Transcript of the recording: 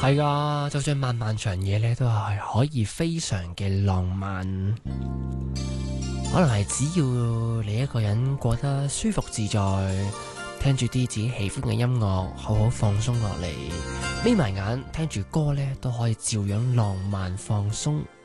係噶，就算漫漫長夜咧，都係可以非常嘅浪漫。可能係只要你一個人過得舒服自在，聽住啲自己喜歡嘅音樂，好好放鬆落嚟，眯埋眼聽住歌咧，都可以照樣浪漫放鬆。